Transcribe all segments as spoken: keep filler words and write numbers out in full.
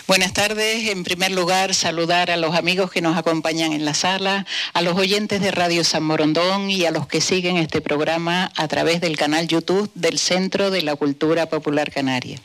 Buenas tardes. En primer lugar, saludar a los amigos que nos acompañan en la sala, a los oyentes de Radio San Borondón y a los que siguen este programa a través del canal YouTube del Centro de la Cultura Popular Canaria.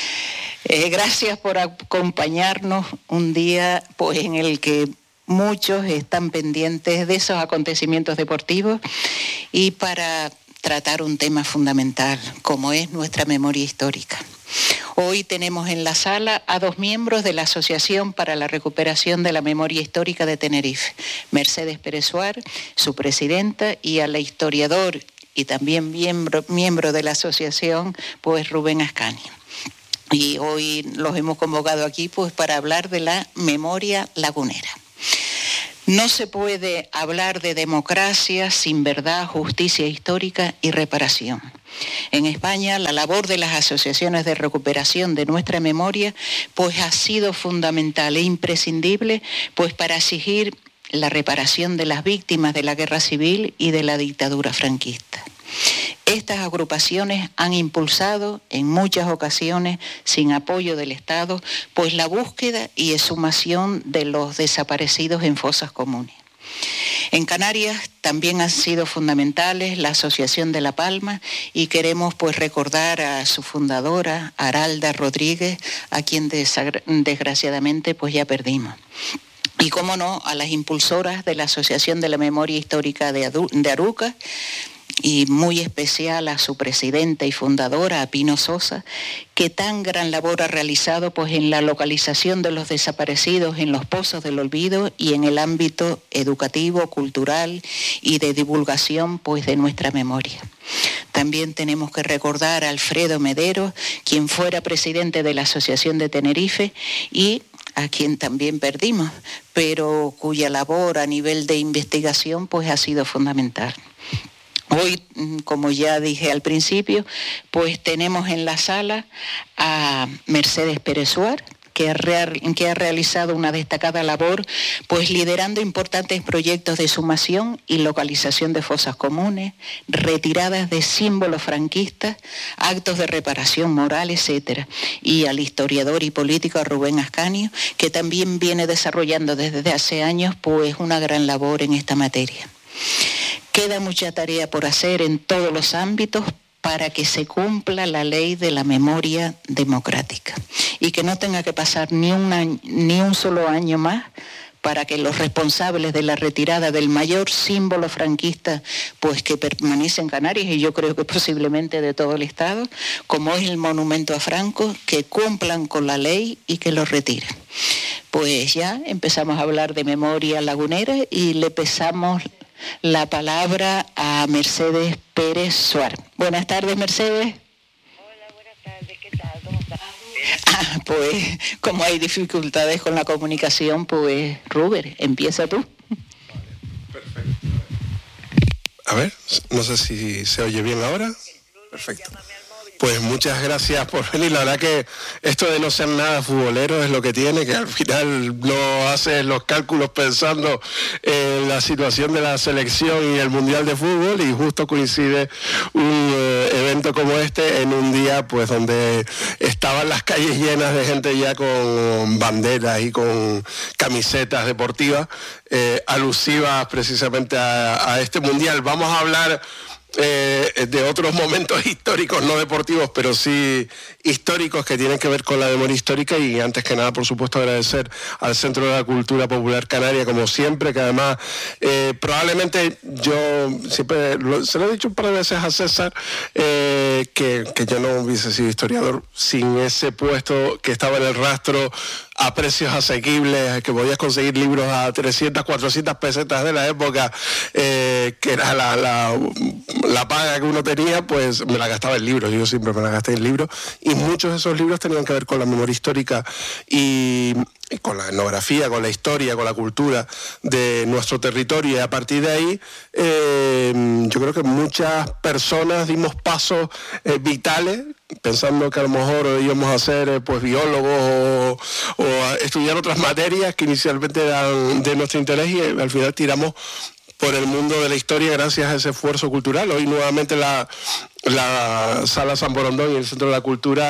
Eh, gracias por acompañarnos un día pues, en el que muchos están pendientes de esos acontecimientos deportivos y para tratar un tema fundamental, como es nuestra memoria histórica. Hoy tenemos en la sala a dos miembros de la Asociación para la Recuperación de la Memoria Histórica de Tenerife, Mercedes Pérez Suar, su presidenta, y al historiador y también miembro, miembro de la asociación, pues Rubén Ascanio. Y hoy los hemos convocado aquí pues para hablar de la memoria lagunera. No se puede hablar de democracia sin verdad, justicia histórica y reparación. En España, la labor de las asociaciones de recuperación de nuestra memoria pues ha sido fundamental e imprescindible pues para exigir la reparación de las víctimas de la guerra civil y de la dictadura franquista. Estas agrupaciones han impulsado en muchas ocasiones, sin apoyo del Estado, pues la búsqueda y exhumación de los desaparecidos en fosas comunes. En Canarias también han sido fundamentales la Asociación de La Palma y queremos pues recordar a su fundadora, Aralda Rodríguez, a quien desgraciadamente pues ya perdimos. Y cómo no, a las impulsoras de la Asociación de la Memoria Histórica de, Adu- de Aruca, y muy especial a su presidenta y fundadora, a Pino Sosa, que tan gran labor ha realizado pues, en la localización de los desaparecidos en los pozos del olvido y en el ámbito educativo, cultural y de divulgación pues, de nuestra memoria. También tenemos que recordar a Alfredo Medero, quien fuera presidente de la Asociación de Tenerife y a quien también perdimos, pero cuya labor a nivel de investigación pues, ha sido fundamental. Hoy, como ya dije al principio, pues tenemos en la sala a Mercedes Pérez Suar, que ha, real, que ha realizado una destacada labor, pues liderando importantes proyectos de exhumación y localización de fosas comunes, retiradas de símbolos franquistas, actos de reparación moral, etcétera. Y al historiador y político Rubén Ascanio, que también viene desarrollando desde hace años pues una gran labor en esta materia. Queda mucha tarea por hacer en todos los ámbitos para que se cumpla la ley de la memoria democrática y que no tenga que pasar ni un año, ni un solo año más para que los responsables de la retirada del mayor símbolo franquista pues que permanece en Canarias y yo creo que posiblemente de todo el Estado, como es el monumento a Franco, que cumplan con la ley y que lo retiren. Pues ya empezamos a hablar de memoria lagunera y le pesamos la palabra a Mercedes Pérez Suar. Buenas tardes, Mercedes. Hola, buenas tardes. ¿Qué tal? ¿Cómo estás? Ah, pues como hay dificultades con la comunicación, pues Ruber, empieza tú. Perfecto. A ver, no sé si se oye bien ahora. Perfecto. Pues muchas gracias por venir. La verdad que esto de no ser nada futbolero es lo que tiene, que al final no haces los cálculos pensando en la situación de la selección y el Mundial de Fútbol y justo coincide un eh, evento como este en un día pues donde estaban las calles llenas de gente ya con banderas y con camisetas deportivas eh, alusivas precisamente a, a este Mundial. Vamos a hablar Eh, de otros momentos históricos, no deportivos, pero sí históricos que tienen que ver con la memoria histórica y antes que nada, por supuesto, agradecer al Centro de la Cultura Popular Canaria, como siempre, que además eh, probablemente yo siempre lo, se lo he dicho un par de veces a César, eh, que, que yo no hubiese sido historiador sin ese puesto que estaba en el rastro a precios asequibles, que podías conseguir libros a trescientas, cuatrocientas pesetas de la época, eh, que era la, la, la paga que uno tenía, pues me la gastaba en libros, yo siempre me la gasté en libros, y muchos de esos libros tenían que ver con la memoria histórica y, y con la etnografía, con la historia, con la cultura de nuestro territorio, y a partir de ahí eh, yo creo que muchas personas dimos pasos eh, vitales, pensando que a lo mejor íbamos a ser eh, pues biólogos o, o a estudiar otras materias que inicialmente eran de nuestro interés y eh, al final tiramos por el mundo de la historia gracias a ese esfuerzo cultural. Hoy nuevamente la, la Sala San Borondón y el Centro de la Cultura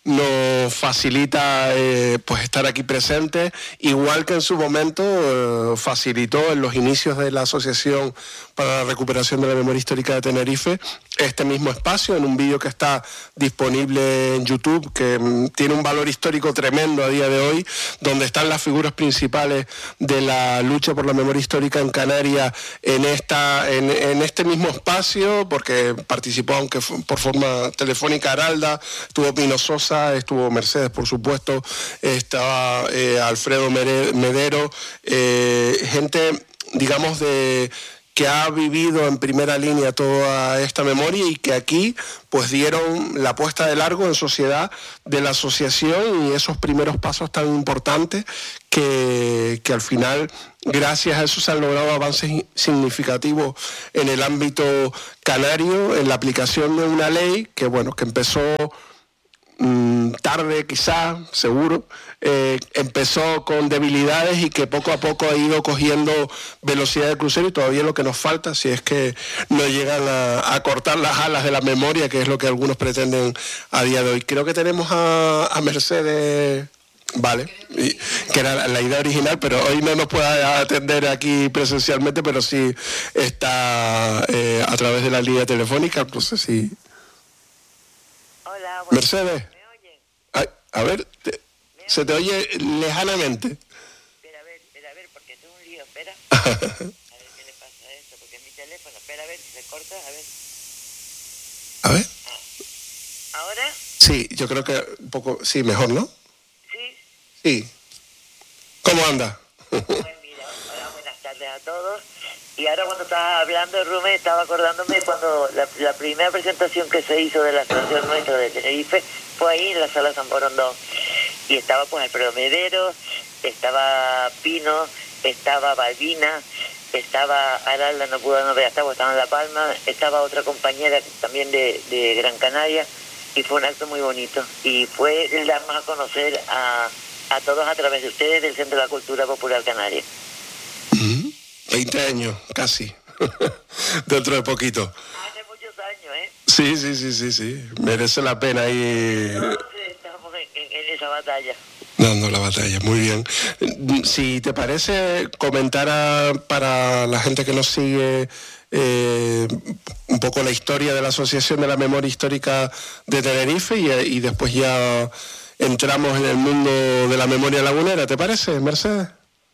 nos facilita eh, pues estar aquí presentes, igual que en su momento eh, facilitó en los inicios de la Asociación para la Recuperación de la Memoria Histórica de Tenerife este mismo espacio, en un vídeo que está disponible en YouTube, que mm, tiene un valor histórico tremendo a día de hoy, donde están las figuras principales de la lucha por la memoria histórica en Canarias en, esta, en, en este mismo espacio, porque participó, aunque por forma telefónica, Aralda, estuvo Pino Sosa, estuvo Mercedes, por supuesto, estaba eh, Alfredo Medero, eh, gente, digamos, de... que ha vivido en primera línea toda esta memoria y que aquí pues dieron la puesta de largo en sociedad de la asociación y esos primeros pasos tan importantes que, que al final, gracias a eso, se han logrado avances significativos en el ámbito canario, en la aplicación de una ley que, bueno, que empezó tarde quizá, seguro, eh, empezó con debilidades y que poco a poco ha ido cogiendo velocidad de crucero, y todavía lo que nos falta, si es que no llegan a, a cortar las alas de la memoria, que es lo que algunos pretenden a día de hoy. Creo que tenemos a, a Mercedes, vale, y, que era la, la idea original, pero hoy no nos puede atender aquí presencialmente, pero sí está eh, a través de la línea telefónica, no sé si... Hola, bueno, Mercedes. ¿me oyen? Ay, a ver, te, se te oye lejanamente. Espera, a ver, espera, a ver, porque es un lío, espera. A ver qué le pasa a esto, porque es mi teléfono. Espera, a ver si se corta, a ver. A ver. Ah. ¿Ahora? Sí, yo creo que un poco, sí, mejor, ¿no? Sí. Sí. ¿Cómo anda? Pues mira, hola, buenas tardes a todos. Y ahora cuando estaba hablando, Rubén, estaba acordándome cuando la, la primera presentación que se hizo de la asociación nuestra de Tenerife fue ahí en la sala San Borondón. Y estaba pues Alfredo Medero, estaba Pino, estaba Balbina, estaba Aralda, no pudo no ver, estaba, estaba en La Palma, estaba otra compañera también de, de Gran Canaria, y fue un acto muy bonito. Y fue el darnos a conocer a, a todos a través de ustedes del Centro de la Cultura Popular Canaria. Mm-hmm. veinte años, casi, dentro de poquito. Hace muchos años, ¿eh? Sí, sí, sí, sí, sí, merece la pena ahí. Entonces estamos en, en, en esa batalla. Dando la batalla, muy bien. Si te parece, comentar a, para la gente que nos sigue eh, un poco la historia de la Asociación de la Memoria Histórica de Tenerife y, y después ya entramos en el mundo de la memoria lagunera, ¿te parece, Mercedes?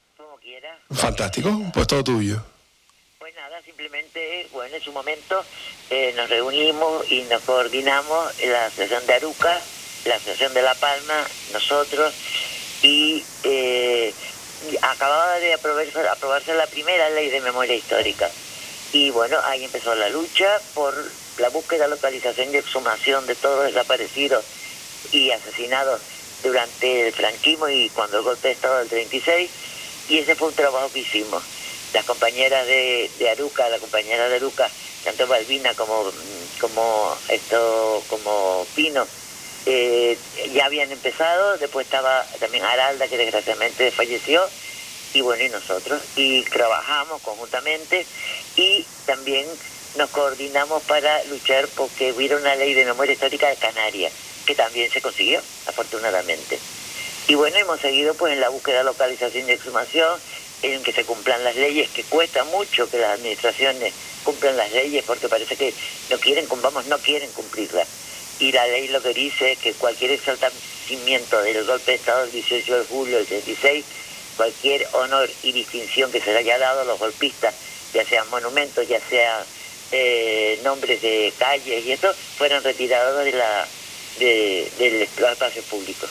Fantástico, pues todo tuyo. Pues nada, simplemente, bueno, en su momento eh, nos reunimos y nos coordinamos la Asociación de Aruca, la Asociación de La Palma, nosotros, y eh, acababa de aprobarse, aprobarse la primera ley de memoria histórica. Y bueno, ahí empezó la lucha por la búsqueda, localización y exhumación de todos los desaparecidos y asesinados durante el franquismo y cuando el golpe de Estado del treinta y seis. Y ese fue un trabajo que hicimos. Las compañeras de, de Aruca, la compañera de Aruca, tanto Balbina como, como, esto, como Pino, eh, ya habían empezado. Después estaba también Aralda, que desgraciadamente falleció, y bueno, y nosotros. Y trabajamos conjuntamente y también nos coordinamos para luchar porque hubiera una ley de memoria histórica de Canarias, que también se consiguió, afortunadamente. Y bueno, hemos seguido pues en la búsqueda, localización y exhumación, en que se cumplan las leyes, que cuesta mucho que las administraciones cumplan las leyes, porque parece que no quieren, vamos, no quieren cumplirlas. Y la ley lo que dice es que cualquier exaltamiento del golpe de Estado del dieciocho de julio del treinta y seis, cualquier honor y distinción que se le haya dado a los golpistas, ya sean monumentos, ya sean eh, nombres de calles y esto, fueran retirados de la de, del espacio público.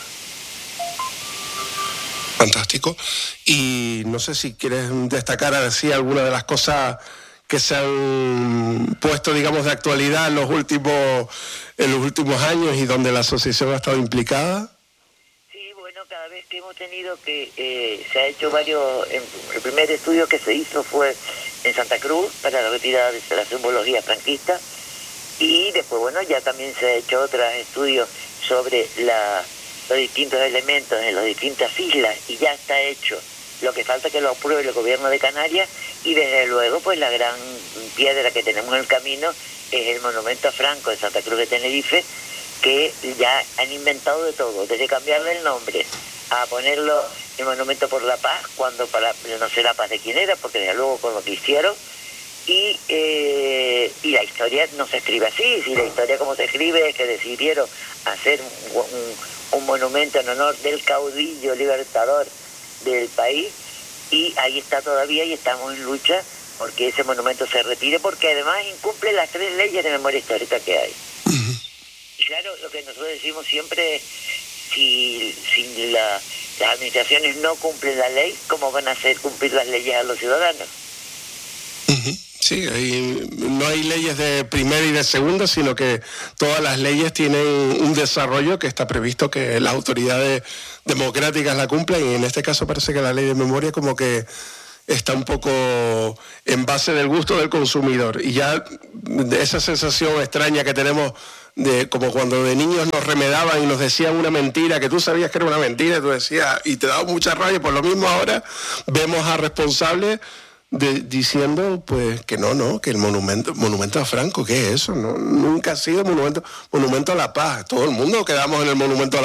Fantástico. Y no sé si quieres destacar así alguna de las cosas que se han puesto, digamos, de actualidad en los últimos, en los últimos años y donde la asociación ha estado implicada. Sí, bueno, cada vez que hemos tenido que eh, se ha hecho varios. El primer estudio que se hizo fue en Santa Cruz para la retirada de la simbología franquista, y después, bueno, ya también se ha hecho otros estudios sobre la los distintos elementos en las distintas islas, y ya está hecho. Lo que falta es que lo apruebe el gobierno de Canarias, y desde luego pues la gran piedra que tenemos en el camino es el monumento a Franco de Santa Cruz de Tenerife, que ya han inventado de todo, desde cambiarle el nombre a ponerlo el Monumento por la Paz, cuando para no sé la paz de quién era, porque desde luego con lo que hicieron, y eh, y la historia no se escribe así, si la historia como se escribe es que decidieron hacer un, un, un monumento en honor del caudillo libertador del país, y ahí está todavía, y estamos en lucha porque ese monumento se retire, porque además incumple las tres leyes de memoria histórica que hay. Uh-huh. Y claro, lo que nosotros decimos siempre es, si, si la, las administraciones no cumplen la ley, ¿cómo van a hacer cumplir las leyes a los ciudadanos? Uh-huh. Sí, hay, no hay leyes de primera y de segunda, sino que todas las leyes tienen un desarrollo que está previsto que las autoridades democráticas la cumplan, y en este caso parece que la ley de memoria como que está un poco en base del gusto del consumidor, y ya de esa sensación extraña que tenemos de como cuando de niños nos remedaban y nos decían una mentira que tú sabías que era una mentira, y tú decías, y te daba mucha rabia. Por lo mismo ahora vemos a responsables de, diciendo pues que no, no, que el monumento monumento a Franco, ¿qué es eso? No, nunca ha sido monumento monumento a la paz. Todo el mundo quedamos en el monumento a la